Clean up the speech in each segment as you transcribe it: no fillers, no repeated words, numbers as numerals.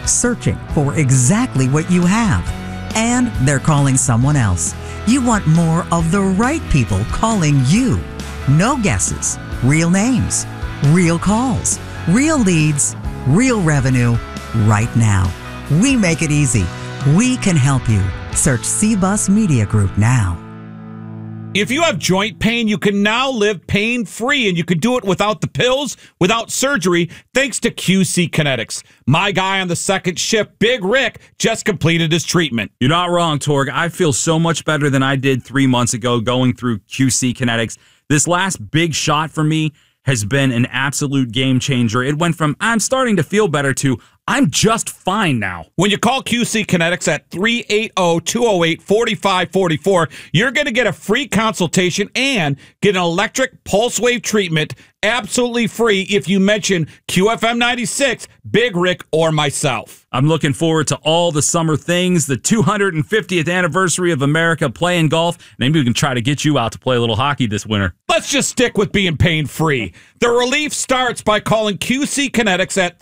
searching for exactly what you have. And they're calling someone else. You want more of the right people calling you. No guesses, real names, real calls, real leads, real revenue, right now. We make it easy. We can help you. Search CBUS Media Group now. If you have joint pain, you can now live pain-free, and you can do it without the pills, without surgery, thanks to QC Kinetics. My guy on the second shift, Big Rick, just completed his treatment. You're not wrong, Torg. I feel so much better than I did 3 months ago going through QC Kinetics. This last big shot for me has been an absolute game changer. It went from, I'm starting to feel better, to, I'm just fine now. When you call QC Kinetics at 380-208-4544, you're going to get a free consultation and get an electric pulse wave treatment absolutely free if you mention QFM 96, Big Rick, or myself. I'm looking forward to all the summer things, the 250th anniversary of America playing golf. Maybe we can try to get you out to play a little hockey this winter. Let's just stick with being pain-free. The relief starts by calling QC Kinetics at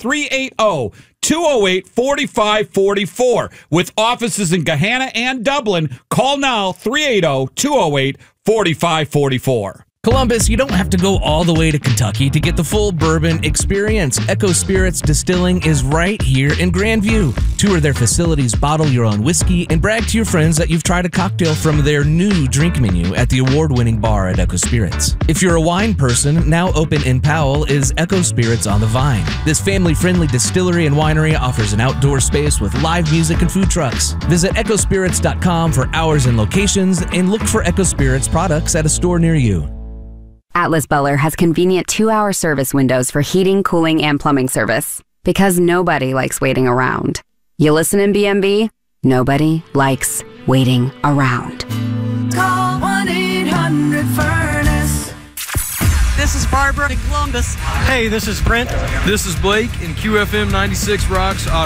380-208-4544. With offices in Gahanna and Dublin, call now 380-208-4544. Columbus, you don't have to go all the way to Kentucky to get the full bourbon experience. Echo Spirits Distilling is right here in Grandview. Tour their facilities, bottle your own whiskey, and brag to your friends that you've tried a cocktail from their new drink menu at the award-winning bar at Echo Spirits. If you're a wine person, now open in Powell is Echo Spirits on the Vine. This family-friendly distillery and winery offers an outdoor space with live music and food trucks. Visit echospirits.com for hours and locations, and look for Echo Spirits products at a store near you. Atlas Beller has convenient 2-hour service windows for heating, cooling, and plumbing service. Because nobody likes waiting around. You listen in BMB? Nobody likes waiting around. Call 1-800-FURNACE. This is Barbara in Columbus. Hey, this is Brent. This is Blake, and QFM 96 Rocks